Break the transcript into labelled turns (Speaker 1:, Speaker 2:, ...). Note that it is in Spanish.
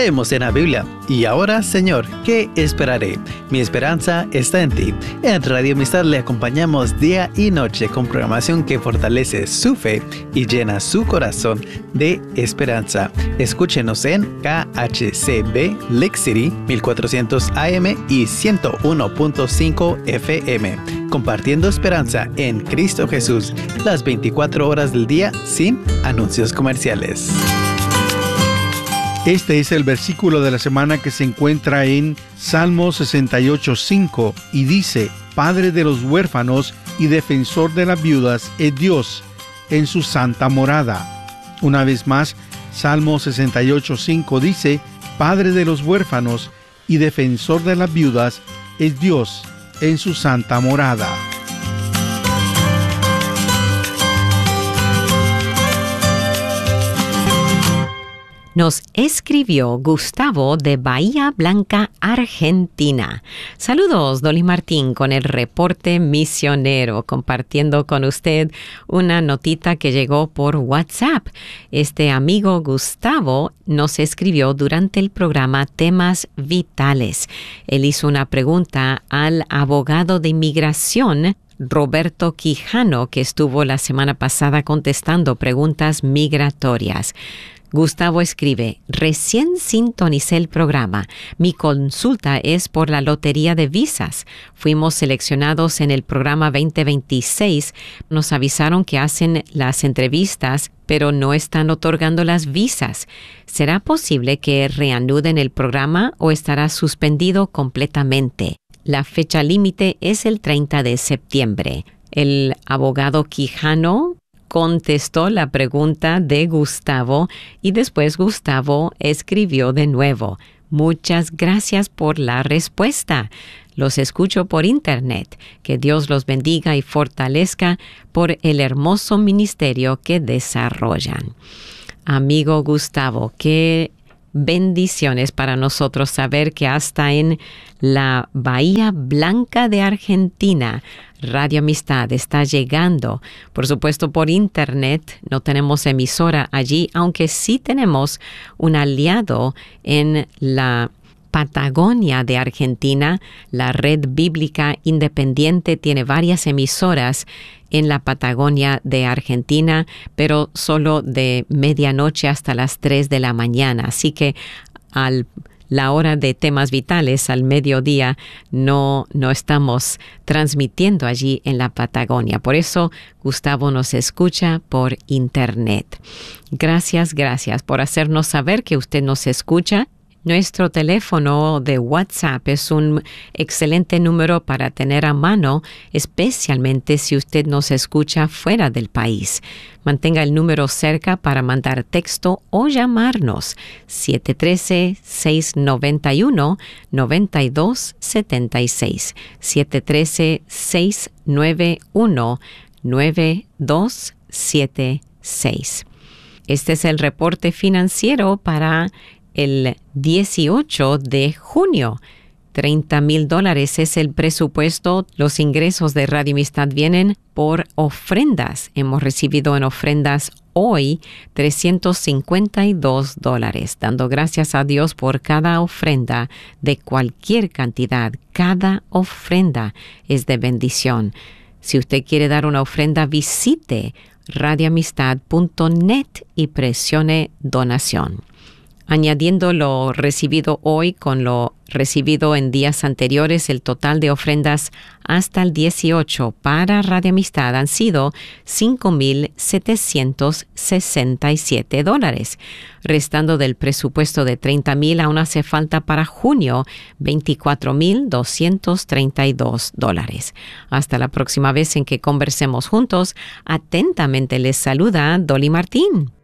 Speaker 1: Leemos en la Biblia. Y ahora, Señor, ¿qué esperaré? Mi esperanza está en ti. En Radio Amistad le acompañamos día y noche con programación que fortalece su fe y llena su corazón de esperanza. Escúchenos en KHCB Lake City 1400 AM y 101.5 FM. Compartiendo esperanza en Cristo Jesús las 24 horas del día sin anuncios comerciales.
Speaker 2: Este es el versículo de la semana que se encuentra en Salmo 68:5 y dice: Padre de los huérfanos y defensor de las viudas es Dios en su santa morada. Una vez más, Salmo 68:5 dice: Padre de los huérfanos y defensor de las viudas es Dios en su santa morada.
Speaker 3: Nos escribió Gustavo de Bahía Blanca, Argentina. Saludos, Dolly Martín, con el reporte misionero, compartiendo con usted una notita que llegó por WhatsApp. Este amigo Gustavo nos escribió durante el programa Temas Vitales. Él hizo una pregunta al abogado de inmigración, Roberto Quijano, que estuvo la semana pasada contestando preguntas migratorias. Gustavo escribe: recién sintonicé el programa. Mi consulta es por la lotería de visas. Fuimos seleccionados en el programa 2026. Nos avisaron que hacen las entrevistas, pero no están otorgando las visas. ¿Será posible que reanuden el programa o estará suspendido completamente? La fecha límite es el 30 de septiembre. El abogado Quijano contestó la pregunta de Gustavo y después Gustavo escribió de nuevo: muchas gracias por la respuesta. Los escucho por internet. Que Dios los bendiga y fortalezca por el hermoso ministerio que desarrollan. Amigo Gustavo, qué bendiciones para nosotros saber que hasta en la Bahía Blanca de Argentina, Radio Amistad está llegando. Por supuesto, por internet no tenemos emisora allí, aunque sí tenemos un aliado en la Patagonia de Argentina. La Red Bíblica Independiente tiene varias emisoras en la Patagonia de Argentina, pero solo de medianoche hasta las 3 de la mañana. Así que la hora de Temas Vitales, al mediodía, no estamos transmitiendo allí en la Patagonia. Por eso Gustavo nos escucha por internet. Gracias por hacernos saber que usted nos escucha. Nuestro teléfono de WhatsApp es un excelente número para tener a mano, especialmente si usted nos escucha fuera del país. Mantenga el número cerca para mandar texto o llamarnos. 713-691-9276. 713-691-9276. Este es el reporte financiero para el 18 de junio. $30,000 es el presupuesto. Los ingresos de Radio Amistad vienen por ofrendas. Hemos recibido en ofrendas hoy $352, dando gracias a Dios por cada ofrenda de cualquier cantidad. Cada ofrenda es de bendición. Si usted quiere dar una ofrenda, visite radioamistad.net y presione donación. Añadiendo lo recibido hoy con lo recibido en días anteriores, el total de ofrendas hasta el 18 para Radio Amistad han sido $5,767. Restando del presupuesto de $30,000, aún hace falta para junio $24,232. Hasta la próxima vez en que conversemos juntos, atentamente les saluda Dolly Martín.